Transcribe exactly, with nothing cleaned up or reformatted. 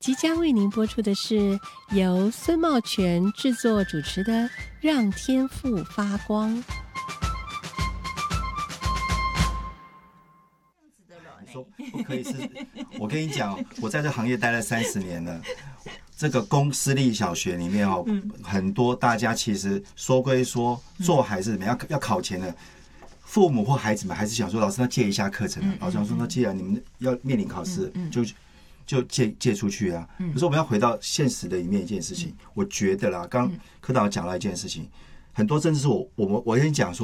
即将为您播出的是由孙茂全制作主持的《让天赋发光》。 你说不可以是？我跟你讲，我在这行业待了三十年了。这个公私立小学里面哦，很多大家其实说归说，做孩子怎么样要考前的，父母或孩子们还是想说，老师要借一下课程啊。老师想说，那既然你们要面临考试，就就借借出去啊。可是我们要回到现实的一面一件事情，我觉得啦，刚柯导讲到一件事情，很多甚至是我我们我跟你讲说。